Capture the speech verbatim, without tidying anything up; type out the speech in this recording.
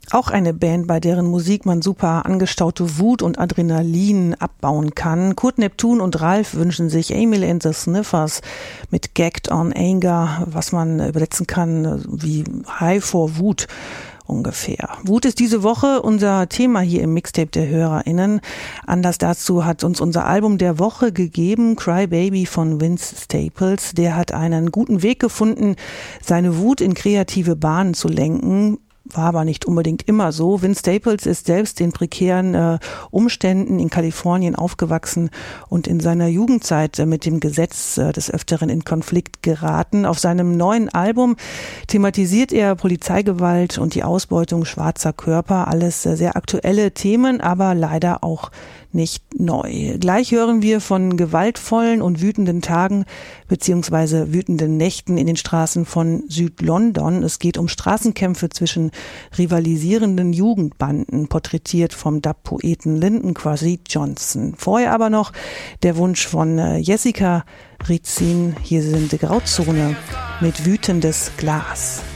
Auch eine Band, bei deren Musik man super angestaute Wut und Adrenalin abbauen kann. Kurt Neptun und Ralf wünschen sich Emil and the Sniffers mit Gagged on Anger, was man übersetzen kann wie High for Wut ungefähr. Wut ist diese Woche unser Thema hier im Mixtape der HörerInnen. Anlass dazu hat uns unser Album der Woche gegeben, Cry Baby von Vince Staples. Der hat einen guten Weg gefunden, seine Wut in kreative Bahnen zu lenken. War aber nicht unbedingt immer so. Vince Staples ist selbst in prekären äh, Umständen in Kalifornien aufgewachsen und in seiner Jugendzeit äh, mit dem Gesetz äh, des Öfteren in Konflikt geraten. Auf seinem neuen Album thematisiert er Polizeigewalt und die Ausbeutung schwarzer Körper. Alles äh, sehr aktuelle Themen, aber leider auch nicht neu. Gleich hören wir von gewaltvollen und wütenden Tagen beziehungsweise wütenden Nächten in den Straßen von Südlondon. Es geht um Straßenkämpfe zwischen rivalisierenden Jugendbanden, porträtiert vom Dub-Poeten Lyndon Kwasi Johnson. Vorher aber noch der Wunsch von Jessica Rizin. Hier sind die Grauzone mit wütendes Glas.